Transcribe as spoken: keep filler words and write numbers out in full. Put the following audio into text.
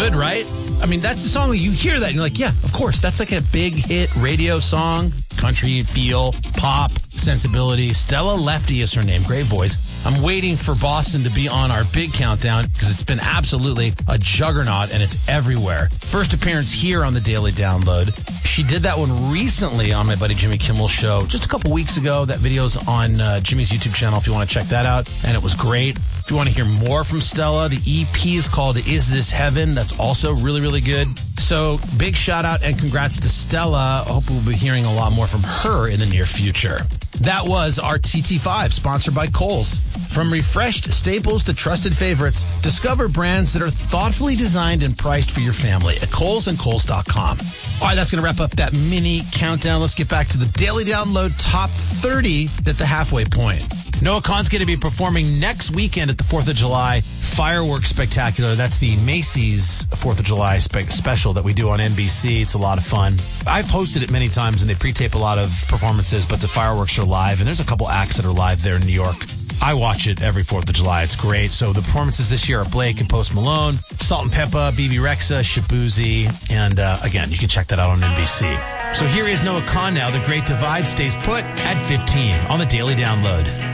good, right? I mean, that's the song where you hear that and you're like, yeah, of course. That's like a big hit radio song. Country feel, pop, sensibility. Stella Lefty is her name. Great voice. I'm waiting for Boston to be on our big countdown because it's been absolutely a juggernaut and it's everywhere. First appearance here on the Daily Download. She did that one recently on my buddy Jimmy Kimmel's show just a couple weeks ago. That video's on uh, Jimmy's YouTube channel if you want to check that out. And it was great. If you want to hear more from Stella, the E P is called Is This Heaven? That's also really, really good. So big shout out and congrats to Stella. I hope we'll be hearing a lot more from her in the near future. That was our T T five, sponsored by Kohl's. From refreshed staples to trusted favorites, discover brands that are thoughtfully designed and priced for your family at Kohl's and Kohl's dot com. All right, that's going to wrap up that mini countdown. Let's get back to the Daily Download Top thirty at the halfway point. Noah Kahan's going to be performing next weekend at the fourth of July Fireworks Spectacular. That's the Macy's fourth of July spe- special that we do on N B C. It's a lot of fun. I've hosted it many times, and they pre-tape a lot of performances, but the fireworks are live, and there's a couple acts that are live there in New York. I watch it every fourth of July. It's great. So the performances this year are Blake and Post Malone, Salt and Peppa, B B Rexa, Shabuzi, and uh, again, you can check that out on N B C. So here is Noah Kahan now. The Great Divide stays put at fifteen on the Daily Download.